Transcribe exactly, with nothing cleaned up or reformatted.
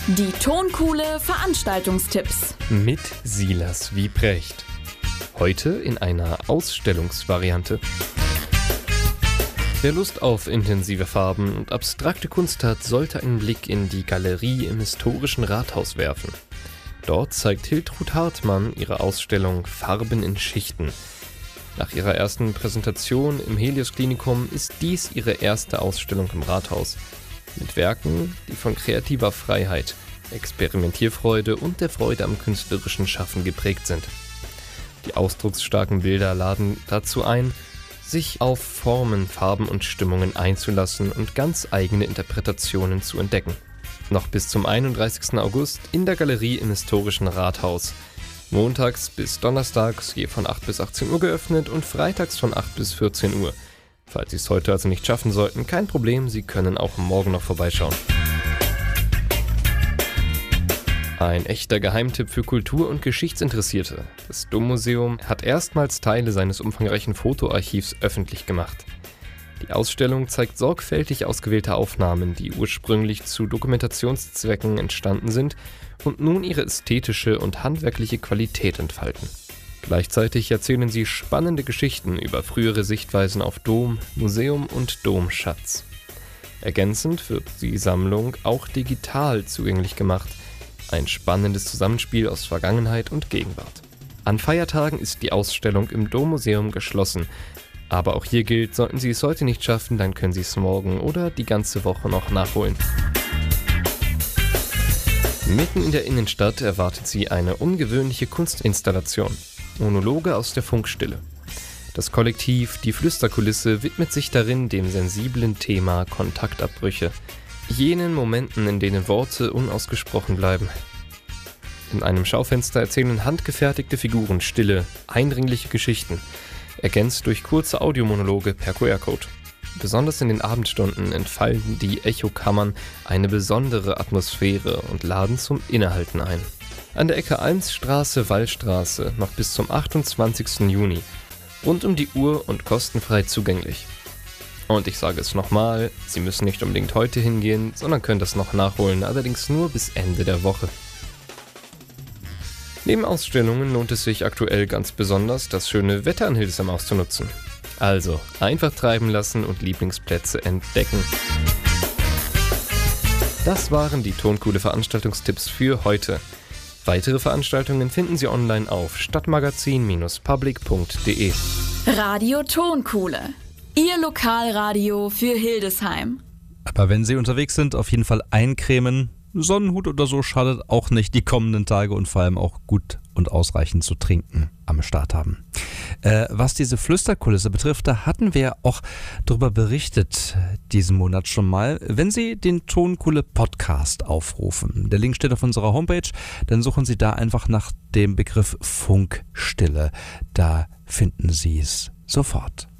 Die Tonkuhle Veranstaltungstipps mit Silas Wiebrecht. Heute in einer Ausstellungsvariante. Wer Lust auf intensive Farben und abstrakte Kunst hat, sollte einen Blick in die Galerie im historischen Rathaus werfen. Dort zeigt Hiltrud Hartmann ihre Ausstellung Farben in Schichten. Nach ihrer ersten Präsentation im Helios-Klinikum ist dies ihre erste Ausstellung im Rathaus. Mit Werken, die von kreativer Freiheit, Experimentierfreude und der Freude am künstlerischen Schaffen geprägt sind. Die ausdrucksstarken Bilder laden dazu ein, sich auf Formen, Farben und Stimmungen einzulassen und ganz eigene Interpretationen zu entdecken. Noch bis zum einunddreißigsten August in der Galerie im historischen Rathaus. Montags bis donnerstags je von acht bis achtzehn Uhr geöffnet und freitags von acht bis vierzehn Uhr. Falls Sie es heute also nicht schaffen sollten, kein Problem, Sie können auch morgen noch vorbeischauen. Ein echter Geheimtipp für Kultur- und Geschichtsinteressierte. Das Dommuseum hat erstmals Teile seines umfangreichen Fotoarchivs öffentlich gemacht. Die Ausstellung zeigt sorgfältig ausgewählte Aufnahmen, die ursprünglich zu Dokumentationszwecken entstanden sind und nun ihre ästhetische und handwerkliche Qualität entfalten. Gleichzeitig erzählen sie spannende Geschichten über frühere Sichtweisen auf Dom, Museum und Domschatz. Ergänzend wird die Sammlung auch digital zugänglich gemacht. Ein spannendes Zusammenspiel aus Vergangenheit und Gegenwart. An Feiertagen ist die Ausstellung im Dommuseum geschlossen. Aber auch hier gilt, sollten Sie es heute nicht schaffen, dann können Sie es morgen oder die ganze Woche noch nachholen. Mitten in der Innenstadt erwartet Sie eine ungewöhnliche Kunstinstallation. Monologe aus der Funkstille. Das Kollektiv Die Flüsterkulisse widmet sich darin dem sensiblen Thema Kontaktabbrüche. Jenen Momenten, in denen Worte unausgesprochen bleiben. In einem Schaufenster erzählen handgefertigte Figuren stille, eindringliche Geschichten, ergänzt durch kurze Audiomonologe per Q R-Code. Besonders in den Abendstunden entfalten die Echokammern eine besondere Atmosphäre und laden zum Innehalten ein. An der Ecke Almsstraße-Wallstraße noch bis zum achtundzwanzigsten Juni. Rund um die Uhr und kostenfrei zugänglich. Und ich sage es nochmal, Sie müssen nicht unbedingt heute hingehen, sondern können das noch nachholen, allerdings nur bis Ende der Woche. Neben Ausstellungen lohnt es sich aktuell ganz besonders, das schöne Wetter in Hildesheim auszunutzen. Also, einfach treiben lassen und Lieblingsplätze entdecken. Das waren die Tonkuhle Veranstaltungstipps für heute. Weitere Veranstaltungen finden Sie online auf stadtmagazin Bindestrich public Punkt de. Radio Tonkuhle. Ihr Lokalradio für Hildesheim. Aber wenn Sie unterwegs sind, auf jeden Fall eincremen. Sonnenhut oder so schadet auch nicht, die kommenden Tage und vor allem auch gut und ausreichend zu trinken am Start haben. Äh, was diese Flüsterkulisse betrifft, da hatten wir auch darüber berichtet diesen Monat schon mal. Wenn Sie den Tonkuhle Podcast aufrufen, der Link steht auf unserer Homepage, dann suchen Sie da einfach nach dem Begriff Funkstille. Da finden Sie es sofort.